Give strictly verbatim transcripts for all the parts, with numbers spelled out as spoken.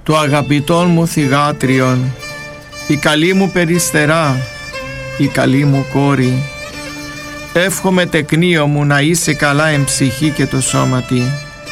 του αγαπητών μου θυγάτριον, η καλή μου περιστερά, η καλή μου κόρη. Εύχομαι τεκνίο μου να είσαι καλά εν ψυχή και το σώματι.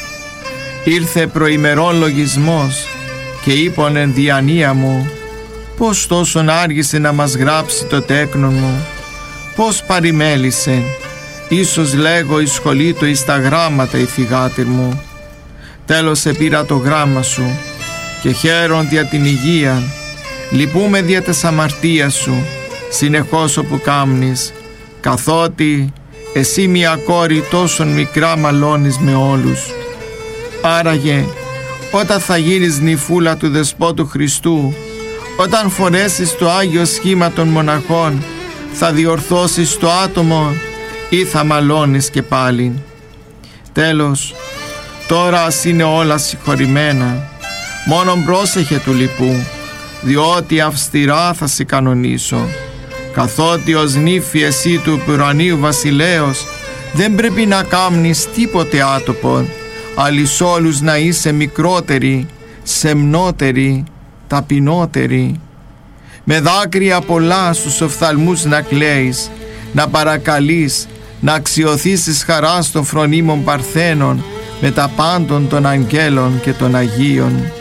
Ήρθε προημερών λογισμός και είπον εν διανία μου, πως τόσον άργησε να μας γράψει το τέκνον μου, πως παρημέλησε, ίσως λέγω η σχολή του εις τα γράμματα η θυγάτηρ μου. Τέλος επήρα το γράμμα σου και χαίρον δια την υγεία, λυπούμε δια τες αμαρτίας σου, συνεχώς όπου κάμνεις, καθότι εσύ μια κόρη τόσον μικρά μαλώνεις με όλους. Άραγε, όταν θα γίνεις νυφούλα του Δεσπότου Χριστού, όταν φορέσεις το Άγιο Σχήμα των μοναχών, θα διορθώσεις το άτομο ή θα μαλώνεις και πάλι? Τέλος, τώρα ας είναι όλα συγχωρημένα, μόνον πρόσεχε του λοιπού, διότι αυστηρά θα σε κανονίσω. Καθότι ως νύφη εσύ του ουρανίου βασιλέως, δεν πρέπει να κάμνεις τίποτε άτοπον, αλλης όλους να είσαι μικρότερη, σεμνότερη, ταπεινότερη. Με δάκρυα πολλά στους οφθαλμούς να κλαίεις, να παρακαλείς, να αξιωθήσεις χαράς των φρονίμων παρθένων με τα πάντων των αγγέλων και των Αγίων.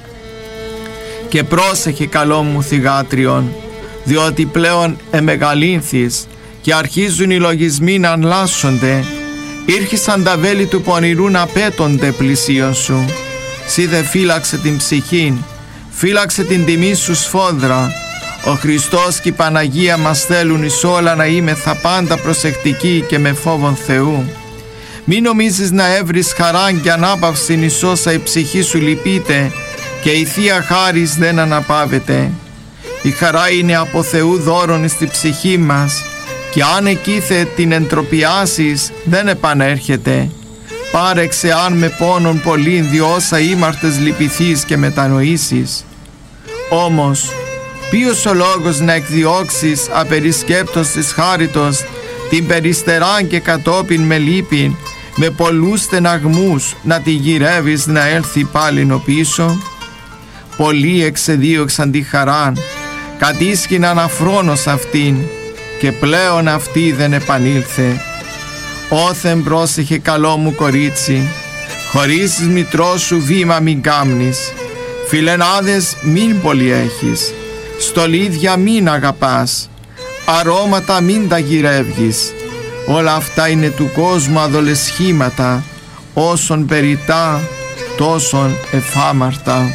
Και πρόσεχε καλό μου θυγάτριον, διότι πλέον εμεγαλύνθης και αρχίζουν οι λογισμοί να ανλάσσονται, ήρχισαν τα βέλη του πονηρού να πέτονται πλησίον σου. Σύ δε φύλαξε την ψυχήν, φύλαξε την τιμή σου σφόδρα. Ο Χριστός και η Παναγία μας θέλουν εις όλα να είμεθα πάντα προσεκτικοί και με φόβον Θεού. Μην νομίζεις να έβρεις χαρά και ανάπαυση εις όσα η ψυχή σου λυπείται και η Θεία Χάρις δεν αναπαύεται. Η χαρά είναι από Θεού δώρον στη ψυχή μας και αν εκείθε την εντροπιάσεις δεν επανέρχεται. Πάρεξε αν με πόνον πολλήν δι' όσα ήμαρτες λυπηθείς και μετανοήσεις. Όμως ποιος ο λόγος να εκδιώξεις απερισκέπτος της χάριτος την περιστεράν και κατόπιν με λύπην, με πολλούς στεναγμούς να τη γυρεύεις να έλθει πάλιν πίσω? Πολλοί εξεδίωξαν τη χαράν, κατήσκηναν αφρόνος αυτήν και πλέον αυτή δεν επανήλθε. Όθεν πρόσεχε καλό μου κορίτσι, χωρίς της μητρός σου βήμα μην κάμνεις, φιλενάδες μην πολύ έχεις, στολίδια μην αγαπάς, αρώματα μην τα γυρεύγεις. Όλα αυτά είναι του κόσμου αδολεσχήματα, όσον περιτά τόσον εφάμαρτα.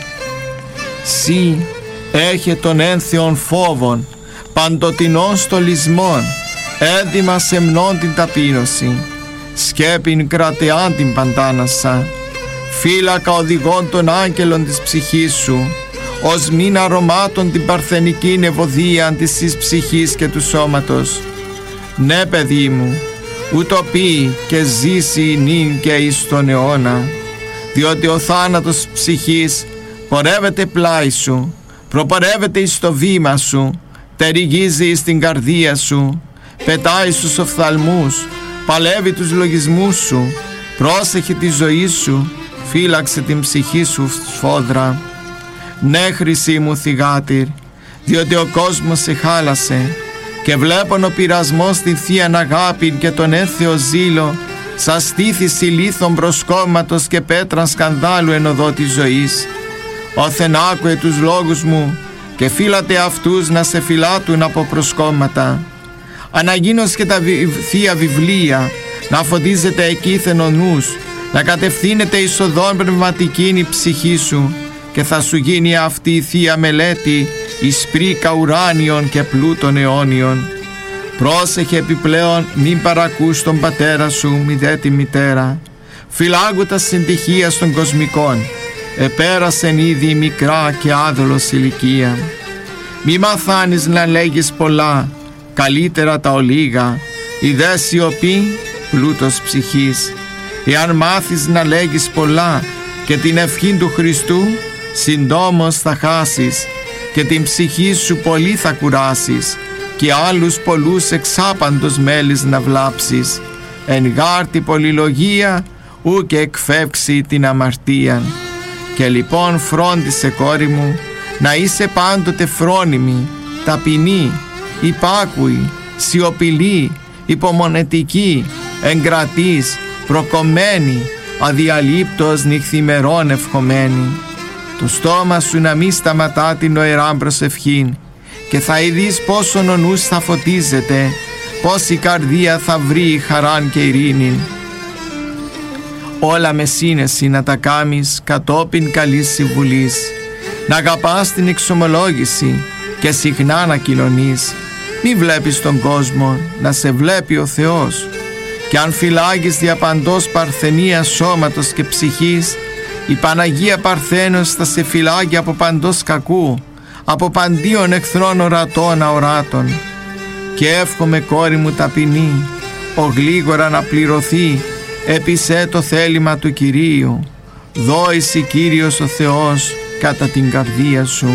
Συ έχε τον ένθεον φόβον, παντοτινών στολισμών, έδημα σεμνών την ταπείνωση, σκέπην κρατεάν την παντάνασα, φύλακα οδηγών των άγγελων της ψυχής σου, ως μην αρωμάτων την παρθενική ευωδία της της ψυχής και του σώματος. Ναι παιδί μου, ούτω πει και ζήσει νυν και εις τον αιώνα, διότι ο θάνατος ψυχής πορεύεται πλάι σου, προπορεύεται εις το βήμα σου, τεριγίζει εις την καρδία σου, πετάει στους οφθαλμούς, παλεύει τους λογισμούς σου, πρόσεχε τη ζωή σου, φύλαξε την ψυχή σου σφόδρα. Ναι χρυσή μου θυγάτηρ, διότι ο κόσμος σε χάλασε και βλέπον ο πειρασμός την Θείαν αγάπη και τον έθεο ζήλο σας στήθηση λίθων προσκόμματος και πέτραν σκανδάλου εν οδό της ζωής. Όθεν άκουε τους λόγους μου και φύλατε αυτούς να σε φυλάτουν από προσκόμματα. Αναγίνως και τα θεία βιβλία, να φωτίζεται εκείθεν ο νους, να κατευθύνεται εις οδόν πνευματικήν η ψυχή σου και θα σου γίνει αυτή η θεία μελέτη εις πρίκα ουράνιων και πλούτων αιώνιων. Πρόσεχε επιπλέον μην παρακούς τον πατέρα σου μη δε τη μητέρα, φυλάγου τα συντυχία των κοσμικών, επέρασεν ήδη η μικρά και άδολος ηλικία. Μη μαθάνεις να λέγεις πολλά, καλύτερα τα ολίγα, η δε σιωπή πλούτος ψυχής. Εάν μάθεις να λέγεις πολλά και την ευχή του Χριστού, συντόμως θα χάσεις και την ψυχή σου πολύ θα κουράσεις και άλλους πολλούς εξάπαντος μέλης να βλάψεις. Εν γάρτη πολυλογία ου και εκφεύξει την αμαρτία. Και λοιπόν φρόντισε, κόρη μου, να είσαι πάντοτε φρόνιμη, ταπεινή, υπάκουη, σιωπηλή, υπομονετική, εγκρατής, προκομμένη, αδιαλείπτως νυχθημερών ευχομένη. Το στόμα σου να μη σταματά την νοεράν προσευχήν, και θα ειδείς πόσον ο νους θα φωτίζεται, πως η καρδία θα βρει χαράν και ειρήνην. Όλα με σύνεση να τα κάμεις κατόπιν καλής συμβουλής, να αγαπάς την εξομολόγηση και συχνά να κοινωνείς. Μη βλέπεις τον κόσμο, να σε βλέπει ο Θεός. Και αν φυλάγεις διαπαντός παρθενία σώματος και ψυχής, η Παναγία Παρθένος θα σε φυλάγει από παντός κακού, από παντίον εχθρών ορατών αοράτων. Και εύχομαι, κόρη μου ταπεινή, ο γλίγορα να πληρωθεί επί σε το θέλημα του Κυρίου. Δόηση Κύριος ο Θεός κατά την καρδία σου.